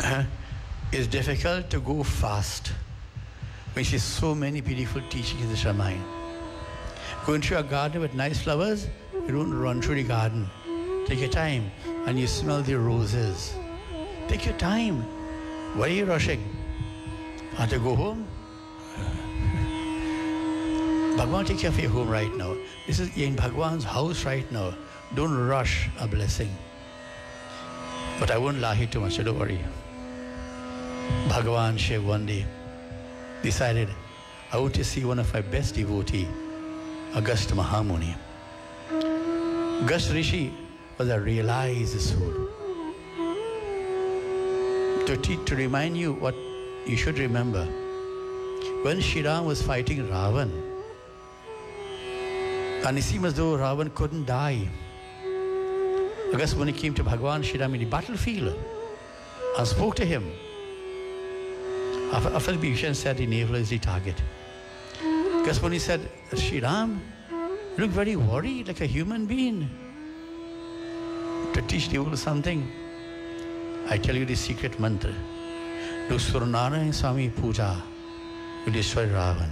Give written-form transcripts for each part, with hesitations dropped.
It's difficult to go fast when you see so many beautiful teachings in the Ramayana. Going through a garden with nice flowers, you don't run through the garden. Take your time and you smell the roses. Take your time. Why are you rushing? Want to go home? Bhagwan take care of your home right now. This is in Bhagwan's house right now. Don't rush a blessing. But I won't lie too much, so don't worry. Bhagavan Shiv one day decided, I want to see one of my best devotee, Agastya Mahamuni. Agastya Rishi was a realized soul. To remind you what you should remember, when Shri Ram was fighting Ravan, and it seemed as though Ravan couldn't die, Agastya Muni came to Bhagavan Shri Ram in the battlefield and spoke to him. After Bhishma said the navel is the target, Agastya Muni said, Shri Ram, you look very worried, like a human being. To teach you something, I tell you the secret mantra. Do Suranarayan Swami Puja, you destroy Ravan.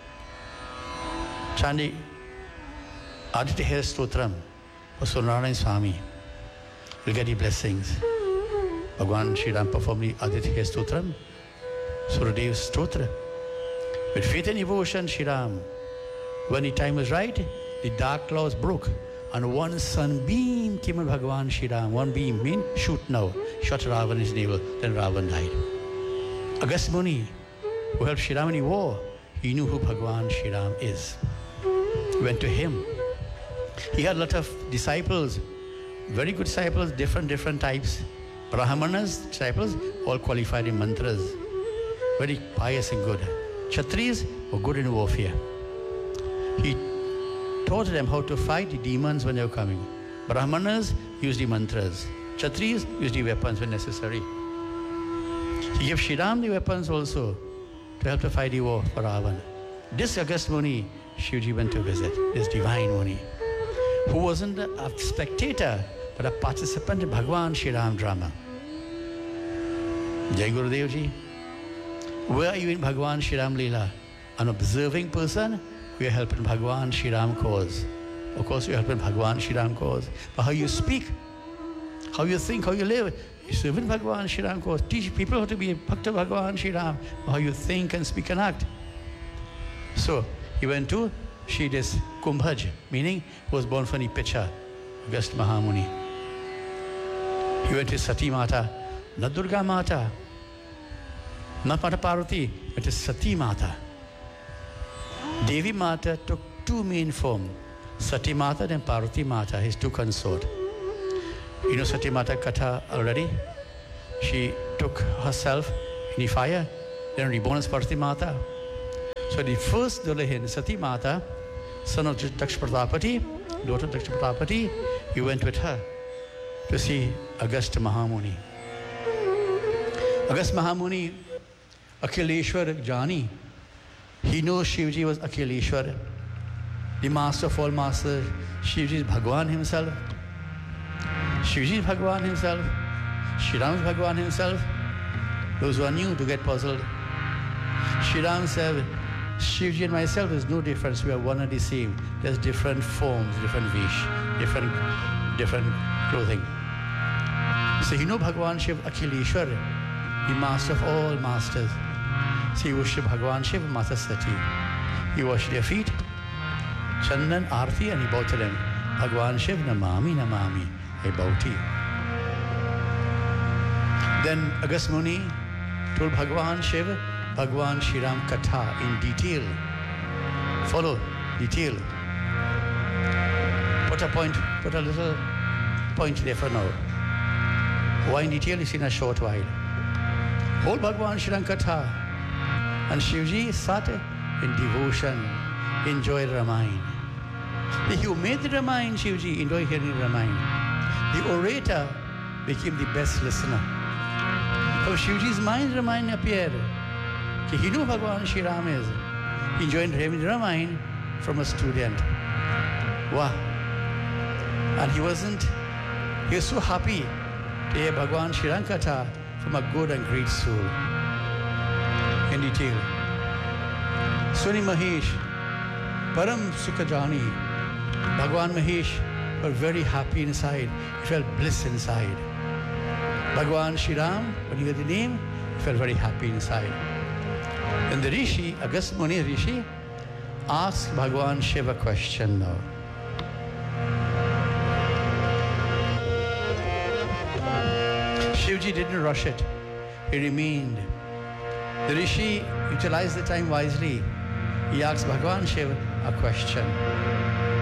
Chandi Aditya Hera Stotram for Suranarayan Swami. You'll get the blessings. Bhagwan Shri Ram performed the Aditya Hera Stotram, Suradev Stotra. With faith and devotion, Shri Ram, when the time was right, the dark clouds broke and one sunbeam came on Bhagavan Shri Ram. One beam mean shoot now. Shot Ravan in his navel, then Ravan died. Agastya Muni, who helped Shri Ram in the war, he knew who Bhagavan Shri Ram is. He went to him. He had a lot of disciples, very good disciples, different types. Brahmanas, disciples, all qualified in mantras, very pious and good. Kshatriyas were good in warfare. He taught them how to fight the demons when they were coming. Brahmanas used the mantras. Kshatriyas used the weapons when necessary. He gave Shri Ram the weapons also to help to fight the war for Ravan. This Agastya Muni, Shivji went to visit, this divine Muni, who wasn't a spectator, but a participant in Bhagwan Shri Ram drama. Jai Gurudev Ji, where are you in Bhagwan Shri Ram Leela? An observing person, we are helping Bhagwan Shri Ram cause. Of course, we are helping Bhagwan Shri Ram cause. But how you speak, how you think, how you live, you serve in Bhagwan Shri Ram cause. Teach people how to be Bhakta Bhagwan Shri Ram, how you think and speak and act. So, he went to Shridas Kumbhaj, meaning he was born from the Picha, Agastya Mahamuni. He went to Sati Mata, not Durga Mata, not Mata Parvati, but Sati Mata. Devi Mata took two main forms, Sati Mata and Parvati Mata, his two consorts. You know Sati Mata Katha already? She took herself in the fire, then reborn as Parvati Mata. So the first Dulahin, Sati Mata, son of Daksh Pratapati, daughter of Daksh Pratapati, he went with her to see Agastya Mahamuni. Agastya Mahamuni, Akhileshwar Jani, he knows Shivji was Akhileshwar, the master of all masters. Shivji is Bhagwan himself. Shivji is Bhagwan himself. Shri Ram is Bhagwan himself. Those who are new to get puzzled. Shri Ram said, Shivji and myself, there's no difference. We are one and the same. There's different forms, different vish, different clothing. So you know Bhagwan Shiv Akhileshwar, the master of all masters. So you worship Bhagwan Shiv, Mata Sati. You wash their feet, Chandan, Arti, and he bowed to them. Bhagwan Shiv, Namami, Namami. I bow to you. Then Agastya Muni told Bhagwan Shiv, Bhagwan Shri Ram Katha in detail. Follow, detail. Put a little point there for now. Why in detail is in a short while. Whole Bhagwan Shri Ram Katha. And Shivji sat in devotion, enjoyed Ramayana. The who made the Ramayana, Shivji, enjoyed hearing Ramayana. The orator became the best listener. From Shivji's mind, Ramayana appeared. He knew Bhagwan Shri Ram is. He joined him in Ramayana from a student. Wow. And he was so happy to hear Bhagwan Shri Ram Katha from a good and great soul. In detail. Suni Mahesh, Param Sukhajani, Bhagwan Mahesh were very happy inside. He felt bliss inside. Bhagwan Shri Ram, when he heard the name, he felt very happy inside. And the Rishi, Agast Muni Rishi, asked Bhagwan Shiva a question now. Shivji didn't rush it. He remained. The Rishi utilized the time wisely. He asked Bhagwan Shiva a question.